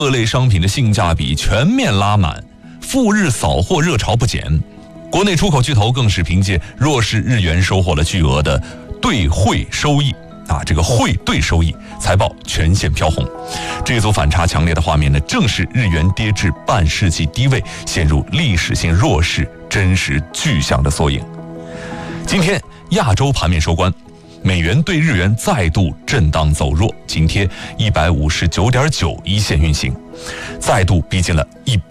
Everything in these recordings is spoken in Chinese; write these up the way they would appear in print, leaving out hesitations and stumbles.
各类商品的性价比全面拉满，赴日扫货热潮不减。国内出口巨头更是凭借弱势日元收获了巨额的兑汇收益这个汇兑收益，财报全线飘红。这组反差强烈的画面呢，正是日元跌至半世纪低位，陷入历史性弱势真实具象的缩影。今天亚洲盘面收官，美元对日元再度震荡走弱，紧贴159.9一线运行，再度逼近了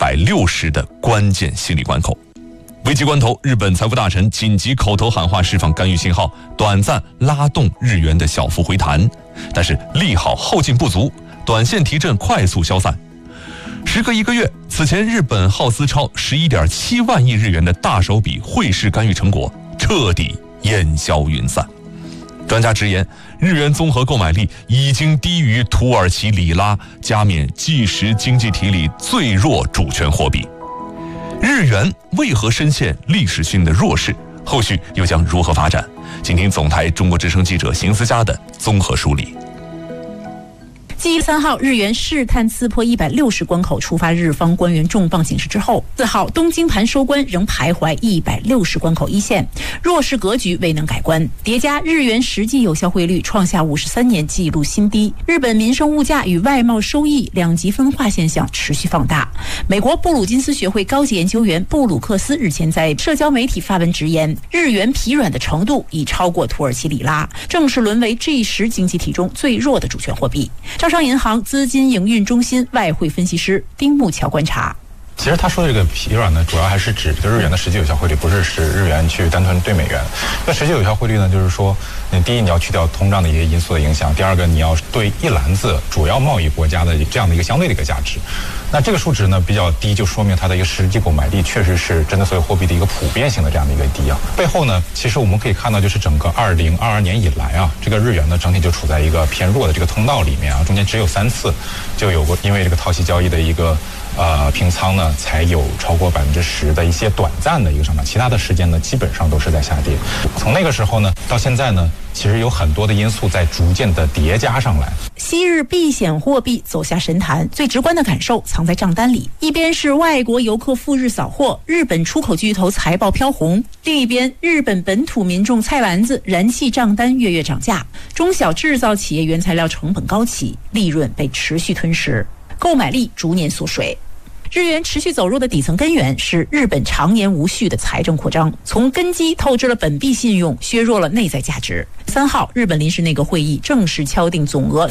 160的关键心理关口。危急关头，日本财务大臣紧急口头喊话释放干预信号，短暂拉动日元的小幅回弹，但是利好后劲不足，短线提振快速消散。时隔1个月，此前日本耗资超11.7万亿日元的大手笔汇市干预成果彻底烟消云散。专家直言，日元综合购买力已经低于土耳其里拉，加冕G10经济体里最弱主权货币。日元为何深陷历史性的弱势？后续又将如何发展？请听总台中国之声记者邢思佳的综合梳理。 继3号日元试探刺破160关口，触发日方官员重磅警示之后，4号东京盘收官仍徘徊160关口一线，弱势格局未能改观。叠加日元实际有效汇率创下53年纪录新低，日本民生物价与外贸收益两极分化现象持续放大。美国布鲁金斯学会高级研究员布鲁克斯日前在社交媒体发文直言，日元疲软的程度已超过土耳其里拉，正式沦为G10经济体中最弱的主权货币。招商银行资金营运中心外汇分析师丁木桥观察， 其实他说的这个疲软呢，主要还是指这个日元的实际有效汇率，不是使日元去单纯兑美元。那实际有效汇率呢，就是说，第一你要去掉通胀的一些因素的影响，第二个你要对一篮子主要贸易国家的这样的一个相对的一个价值。那这个数值呢比较低，就说明它的一个实际购买力确实是针对所有货币的一个普遍性的这样的一个低背后呢，其实我们可以看到，就是整个2022年以来这个日元呢整体就处在一个偏弱的这个通道里面中间只有3次就有过因为这个套息交易的一个平仓呢，才有超过10%的一些短暂的一个上涨，其他的时间呢基本上都是在下跌。从那个时候呢到现在呢，其实有很多的因素在逐渐的叠加上来。 昔日避险货币走下神坛，最直观的感受藏在账单里。一边是外国游客赴日扫货，日本出口巨头财报飘红；另一边，日本本土民众菜丸子燃气账单月月涨价，中小制造企业原材料成本高企，利润被持续吞噬，购买力逐年缩水。日元持续走弱的底层根源是日本常年无序的财政扩张，从根基透支了本币信用，削弱了内在价值。3号，日本临时内阁会议正式敲定总额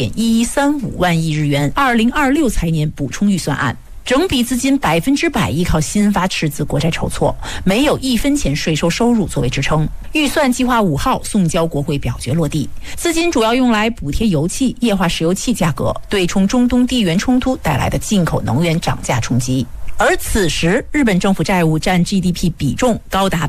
3.1135万亿日元2026财年补充预算案。整笔资金100%依靠新发赤字国债筹措，没有1分钱税收收入作为支撑。预算计划5号送交国会表决落地，资金主要用来补贴油气、液化石油气价格，对冲中东地缘冲突带来的进口能源涨价冲击。而此时，日本政府债务占 GDP 比重高达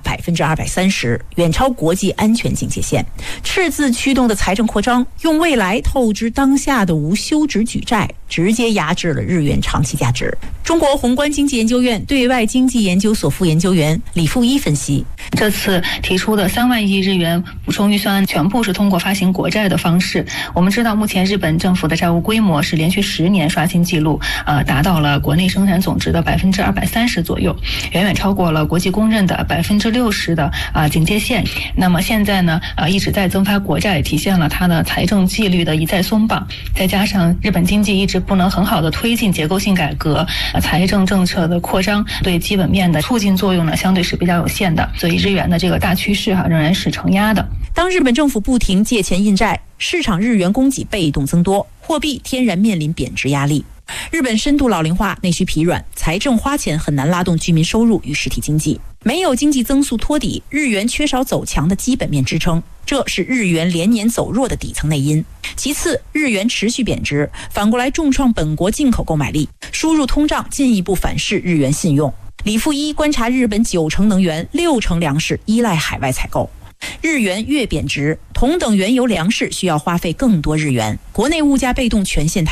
230%，远超国际安全警戒线。赤字驱动的财政扩张，用未来透支当下的无休止举债，直接压制了日元长期价值。中国宏观经济研究院对外经济研究所副研究员李富一分析， 这次提出的3万亿日元补充预算案全部是通过发行国债的方式。我们知道，目前日本政府的债务规模是连续10年刷新纪录，达到了国内生产总值的230%左右，远远超过了国际公认的60%的警戒线。那么现在呢，一直在增发国债，体现了它的财政纪律的一再松绑，再加上日本经济一直不能很好的推进结构性改革，财政政策的扩张对基本面的促进作用呢，相对是比较有限的，所以日元的这个大趋势仍然是承压的。 当日本政府不停借钱印债，市场日元供给被动增多，货币天然面临贬值压力。日本深度老龄化，内需疲软，财政花钱很难拉动居民收入与实体经济，没有经济增速托底，日元缺少走强的基本面支撑，这是日元连年走弱的底层内因。其次，日元持续贬值，反过来重创本国进口购买力，输入通胀进一步反噬日元信用。李富一观察日本90%能源、60%粮食依赖海外采购，日元越贬值，同等原油粮食需要花费更多日元，国内物价被动全线抬升。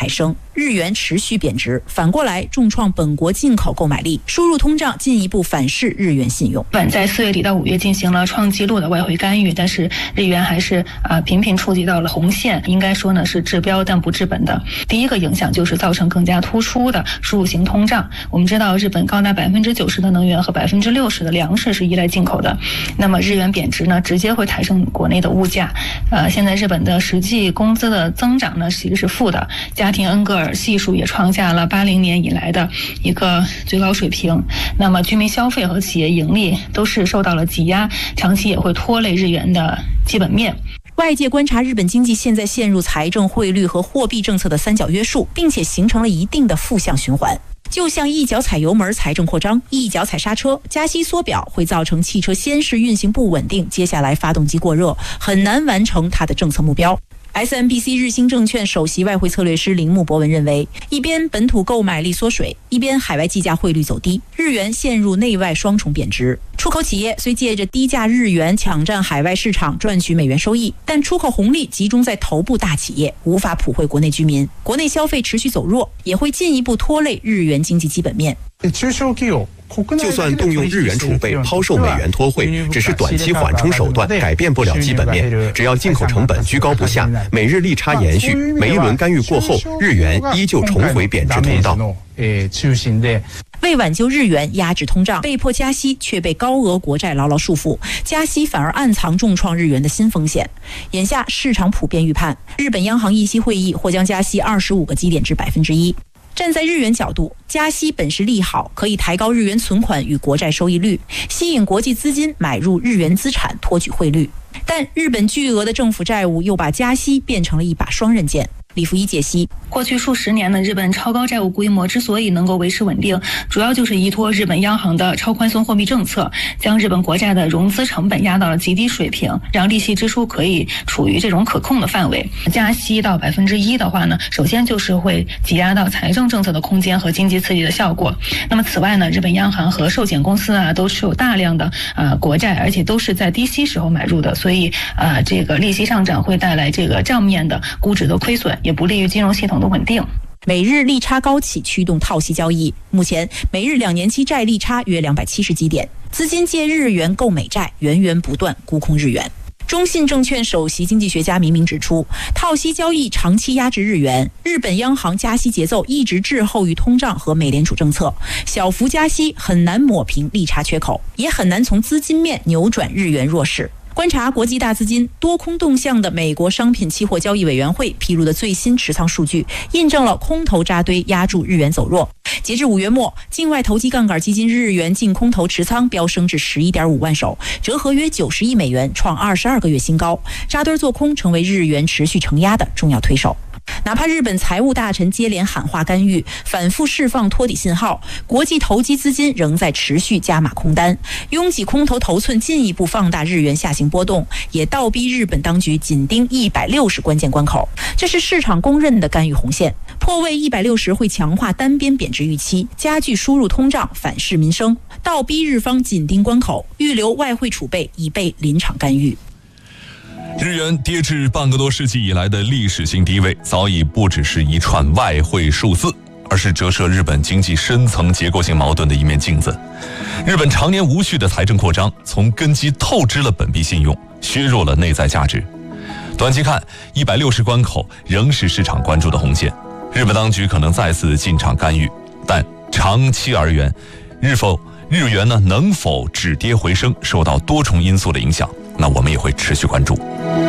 日元持续贬值，反过来重创本国进口购买力，输入通胀进一步反噬日元信用。 日本在4月底到5月进行了创纪录的外汇干预，但是日元还是频频触及到了红线，应该说呢是治标但不治本的。第一个影响就是造成更加突出的输入型通胀。我们知道日本高达90%的能源和60%的粮食是依赖进口的，那么日元贬值呢，直接会抬升国内的物价。现在日本的实际工资的增长呢其实是负的，家庭恩格尔系数也创下了80年以来的一个最高水平。那么居民消费和企业盈利都是受到了挤压，长期也会拖累日元的基本面。 外界观察日本经济现在陷入财政、汇率和货币政策的三角约束，并且形成了一定的负向循环。就像一脚踩油门财政扩张，一脚踩刹车加息缩表，会造成汽车先是运行不稳定，接下来发动机过热，很难完成它的政策目标。SMBC 日兴证券首席外汇策略师铃木博文认为，一边本土购买力缩水，一边海外计价汇率走低，日元陷入内外双重贬值。出口企业虽借着低价日元抢占海外市场赚取美元收益，但出口红利集中在头部大企业，无法普惠国内居民。国内消费持续走弱，也会进一步拖累日元经济基本面。 就算动用日元储备抛售美元脱汇，只是短期缓冲手段，改变不了基本面。只要进口成本居高不下，美日利差延续，每一轮干预过后，日元依旧重回贬值通道。 为挽救日元压制通胀，被迫加息却被高额国债牢牢束缚，加息反而暗藏重创日元的新风险。眼下市场普遍预判，日本央行议息会议或将加息25个基点至1%。站在日元角度，加息本是利好，可以抬高日元存款与国债收益率，吸引国际资金买入日元资产，托举汇率。但日本巨额的政府债务又把加息变成了一把双刃剑。李福一解析， 过去数十年的日本超高债务规模之所以能够维持稳定，主要就是依托日本央行的超宽松货币政策，将日本国债的融资成本压到了极低水平，让利息支出可以处于这种可控的范围。加息到1%的话呢，首先就是会挤压到财政政策的空间和经济刺激的效果。那么此外呢，日本央行和寿险公司都持有大量的国债，而且都是在低息时候买入的，所以这个利息上涨会带来这个账面的估值的亏损，也不利于金融系统的稳定。 美日利差高企驱动套息交易，目前美日2年期债利差约270基点，资金借日元购美债，源源不断沽空日元。中信证券首席经济学家明明指出，套息交易长期压制日元，日本央行加息节奏一直滞后于通胀和美联储政策，小幅加息很难抹平利差缺口，也很难从资金面扭转日元弱势。观察国际大资金多空动向的美国商品期货交易委员会披露的最新持仓数据，印证了空头扎堆压住日元走弱。截至5月末，境外投机杠杆基金日元净空头持仓飙升至11.5万手，折合约90亿美元，创22个月新高。扎堆做空成为日元持续承压的重要推手。哪怕日本财务大臣接连喊话干预，反复释放托底信号，国际投机资金仍在持续加码空单，拥挤空头头寸进一步放大日元下行波动，也倒逼日本当局紧盯160关键关口。这是市场公认的干预红线，破位160会强化单边贬值预期，加剧输入通胀，反噬民生，倒逼日方紧盯关口，预留外汇储备以备临场干预。 日元跌至半个多世纪以来的历史性低位，早已不只是一串外汇数字，而是折射日本经济深层结构性矛盾的一面镜子。日本常年无序的财政扩张，从根基透支了本币信用，削弱了内在价值。短期看，160关口仍是市场关注的红线，日本当局可能再次进场干预，但长期而言，日元呢能否止跌回升，受到多重因素的影响，那我们也会持续关注。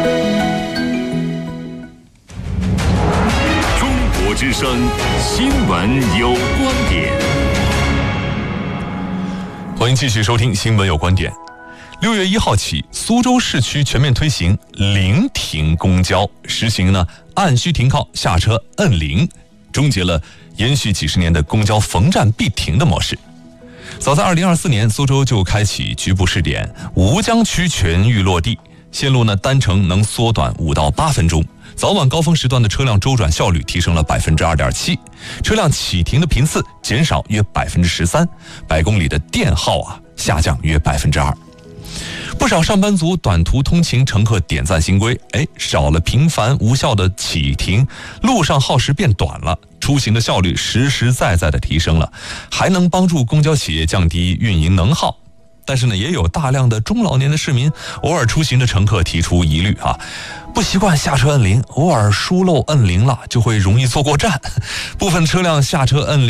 中国之声新闻有观点， 欢迎继续收听新闻有观点。6月1号起，苏州市区全面推行零停公交，实行呢按需停靠，下车摁铃，终结了延续几十年的公交逢站必停的模式。早在2024年，苏州就开启局部试点，吴江区全域落地，线路呢单程能缩短5到8分钟，早晚高峰时段的车辆周转效率提升了2.7%，车辆启停的频次减少约13%，100公里的电耗下降约2%。 不少上班族短途通勤乘客点赞新规，少了频繁无效的启停，路上耗时变短了，出行的效率实实在在的提升了，还能帮助公交企业降低运营能耗。但是呢，也有大量的中老年的市民，偶尔出行的乘客提出疑虑啊，不习惯下车摁铃，偶尔疏漏摁铃了，就会容易坐过站。部分车辆下车摁铃